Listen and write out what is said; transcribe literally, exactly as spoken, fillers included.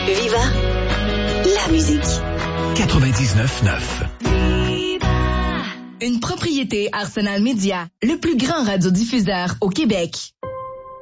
Viva la musique. quatre-vingt-dix-neuf neuf. Une propriété Arsenal Média, le plus grand radiodiffuseur au Québec.